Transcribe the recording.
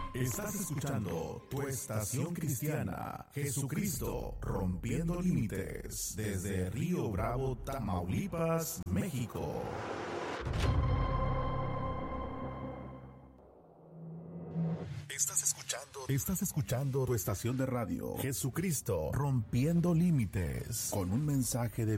Estás escuchando tu estación cristiana, Jesucristo rompiendo límites, desde Río Bravo, Tamaulipas, México. Estás escuchando tu estación de radio, Jesucristo rompiendo límites, con un mensaje de